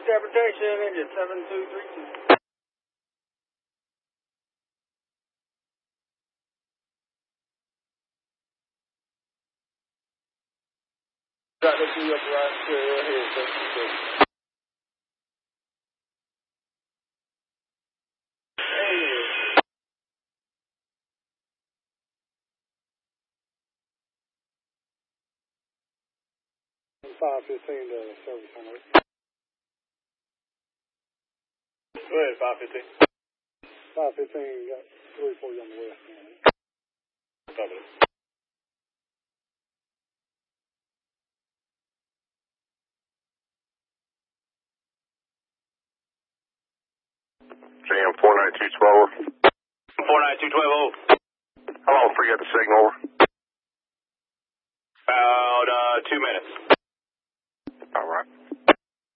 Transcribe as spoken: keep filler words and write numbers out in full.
Interpretation, engine seven two three two. Got to be up right here, here, sir. five fifteen to service on it. Go ahead, five fifteen. five fifteen, got three forty on the west. Copy. Jam four nine two twelve. four nine two twelve. How long before you got the signal over? About uh, two minutes.